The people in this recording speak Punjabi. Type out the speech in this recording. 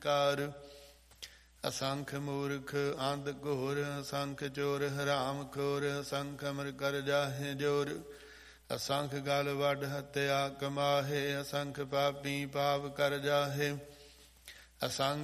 ਕਾਰ। ਅਸੰਖ ਮੂਰਖ ਅੰਧ ਘੋਰ, ਅਸੰਖ ਚੋਰ ਹਰਾਮ ਖੋਰ, ਅਸੰਖ ਅਮਰ ਕਰ ਜਾਹੇ ਜੋਰ। ਅਸੰਖ ਗਲ ਵੱਢ ਹੱਤਿਆ ਕਮਾਹੇ, ਅਸੰਖ ਪਾਪੀ ਪਾਪ ਕਰ ਜਾਹੇ। ਅਸੰਖ